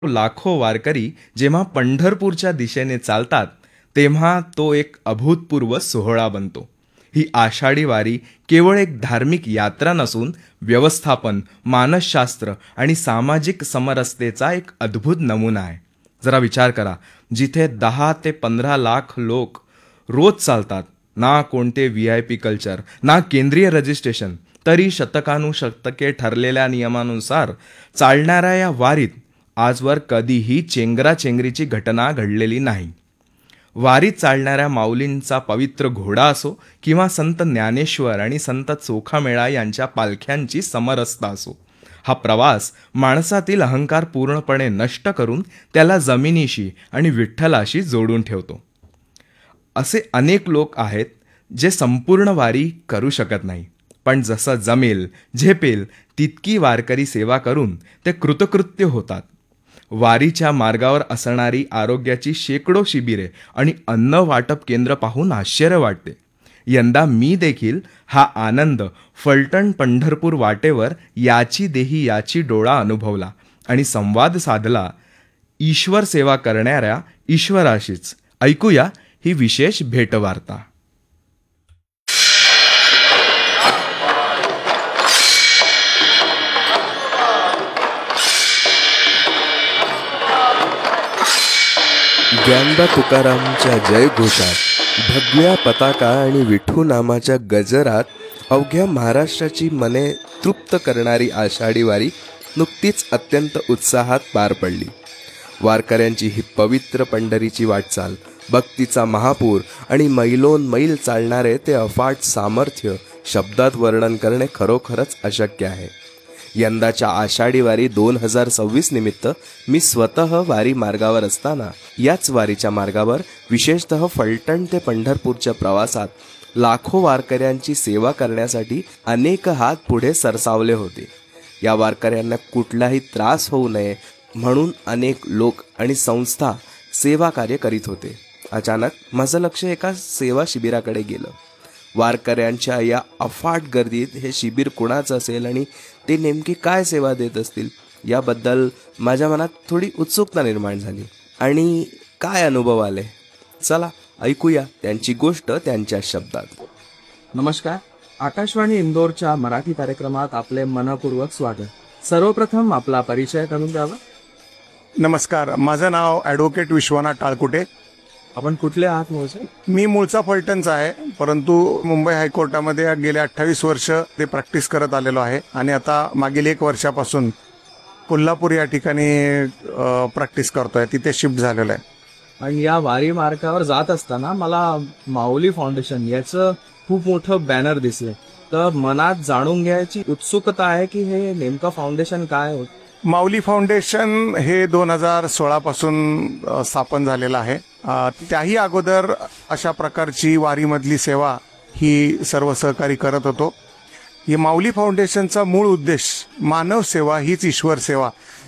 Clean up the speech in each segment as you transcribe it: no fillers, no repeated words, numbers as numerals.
लाखो वारकरी जेव्हा पंढरपूरच्या दिशेने चालतात तेव्हा तो एक अभूतपूर्व सोहळा बनतो. ही आषाढी वारी केवळ एक धार्मिक यात्रा नसून व्यवस्थापन, मानसशास्त्र आणि सामाजिक समरसतेचा एक अद्भुत नमुना आहे. जरा विचार करा, जिथे 10 ते 15 लाख लोक रोज चालतात, ना कोणते VIP कल्चर, ना केंद्रीय रजिस्ट्रेशन, तरी शतकानुशतके ठरलेल्या नियमानुसार चालणाऱ्या या वारीत आजवर कधीही चेंगराचेंगरीची घटना घडलेली नाही. वारीत चालणाऱ्या माऊलींचा पवित्र घोडा असो किंवा संत ज्ञानेश्वर आणि संत चोखामेळा यांच्या पालख्यांची समरसता असो, हा प्रवास माणसातील अहंकार पूर्णपणे नष्ट करून त्याला जमिनीशी आणि विठ्ठलाशी जोडून ठेवतो. असे अनेक लोक आहेत जे संपूर्ण वारी करू शकत नाही, पण जसं जमेल झेपेल तितकी वारकरी सेवा करून ते कृतकृत्य होतात. वारीच्या मार्गावर असणारी आरोग्याची शेकडो शिबिरे आणि अन्न वाटप केंद्र पाहून आश्चर्य वाटते. यंदा मी देखील हा आनंद फलटण पंढरपूर वाटेवर याची देही याची डोळा अनुभवला आणि संवाद साधला ईश्वर सेवा करणाऱ्या ईश्वराशीच. ऐकूया ही विशेष भेटवार्ता. ज्ञानबा तुकारामच्या जयघोषात, भगव्या पताका आणि विठू नामाच्या गजरात अवघ्या महाराष्ट्राची मने तृप्त करणारी आषाढी वारी नुकतीच अत्यंत उत्साहात पार पडली. वारकऱ्यांची ही पवित्र पंढरीची वाटचाल, भक्तीचा महापूर आणि मैलोन मैल चालणारे ते अफाट सामर्थ्य शब्दात वर्णन करणे खरोखरच अशक्य आहे. यंदाच्या आषाढी वारी 2026 निमित्त मी स्वतः वारी मार्गावर असताना याच वारीच्या मार्गावर विशेषतः फलटण ते पंढरपूरच्या प्रवासात लाखो वारकऱ्यांची सेवा करण्यासाठी अनेक हात पुढे सरसावले होते. या वारकऱ्यांना कुठलाही त्रास होऊ नये म्हणून अनेक लोक आणि संस्था सेवा कार्य करीत होते. अचानक माझं लक्ष एका सेवा शिबिराकडे गेलं. वारकऱ्यांच्या या अफाट गर्दीत हे शिबिर कुणाचं असेल आणि ते नेमकी काय सेवा देत असतील याबद्दल माझ्या मनात थोडी उत्सुकता निर्माण झाली. आणि काय अनुभव आले, चला ऐकूया त्यांची गोष्ट त्यांच्या शब्दात. नमस्कार. आकाशवाणी इंदोरच्या मराठी कार्यक्रमात आपले मनपूर्वक स्वागत. सर्वप्रथम आपला परिचय करून द्यावा. नमस्कार, माझं नाव ॲडव्होकेट विश्वनाथ टाळकुटे. आपण कुठले आहात मूळचे? मी मूळचा फलटणचा आहे, परंतु मुंबई हायकोर्टामध्ये गेले 28 वर्ष ते प्रॅक्टिस करत आलेलो आहे आणि आता मागील 1 वर्षापासून कोल्हापूर या ठिकाणी प्रॅक्टिस करतोय, तिथे शिफ्ट झालेलो आहे. आणि या वारी मार्गावर जात असताना मला माऊली फाउंडेशन याचं खूप मोठं बॅनर दिसले, तर मनात जाणून घ्यायची उत्सुकता आहे की हे नेमकं फाउंडेशन काय होतं. माऊली फाउंडेशन हे 2016 पासून स्थापन झालेलं आहे. त्याही अगोदर अशा प्रकारची वारीमधली सेवा ही सर्व सहकारी करत होतो. ही माऊली फाउंडेशनचा मूळ उद्देश मानव सेवा हीच ईश्वर सेवा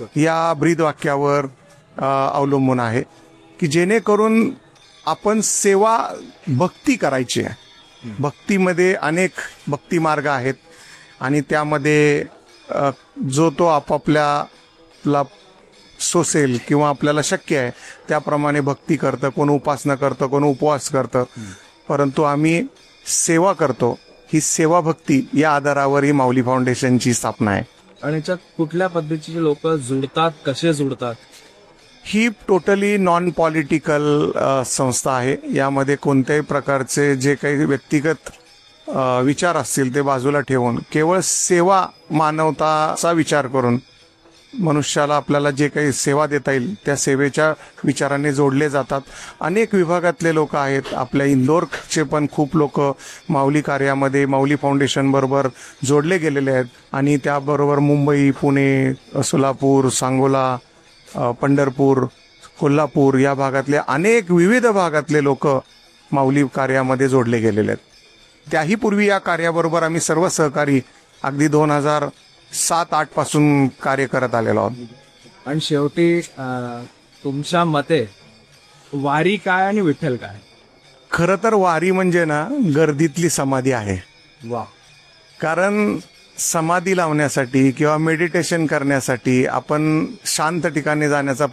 या ब्रीदवाक्यावर अवलंबून आहे, की जेणेकरून आपण सेवा भक्ती करायची आहे. भक्तीमध्ये अनेक भक्ती मार्ग आहेत आणि त्यामध्ये जो तो आपापल्याला सोसेल किंवा आपल्याला शक्य आहे त्याप्रमाणे भक्ती करतं, कोण उपासना करतं, कोण उपवास करतं, परंतु आम्ही सेवा करतो. ही सेवा भक्ती या आधारावर ही माऊली फाउंडेशनची स्थापना आहे. आणि याच्यात कुठल्या पद्धतीचे लोक जुडतात, कसे जुडतात? ही टोटली नॉन पॉलिटिकल संस्था आहे. यामध्ये कोणत्याही प्रकारचे जे काही व्यक्तिगत विचार असतील ते बाजूला ठेवून केवळ सेवा, मानवताचा विचार करून मनुष्याला आपल्याला जे काही सेवा देता येईल त्या सेवेच्या विचाराने जोडले जातात. अनेक विभागातले लोक आहेत. आपल्या इंदोरचे पण खूप लोक माऊली कार्यामध्ये माऊली फाउंडेशनबरोबर जोडले गेलेले आहेत आणि त्याबरोबर मुंबई, पुणे, सोलापूर, सांगोला, पंढरपूर, कोल्हापूर या भागातले अनेक विविध भागातले लोक माऊली कार्यामध्ये जोडले गेलेले आहेत. त्याही पूर्वी या कार्याबरोबर आम्ही सर्व सहकारी अगदी 2007-08 पासून कार्य करत आलेलो आहोत. आणि शेवटी तुमच्या मते वारी काय आणि विठ्ठल काय? खरं तर वारी म्हणजे ना गर्दीतली समाधी आहे. वा. कारण समाधी लावण्यासाठी किंवा मेडिटेशन करण्यासाठी आपण शांत ठिकाणी जाण्याचा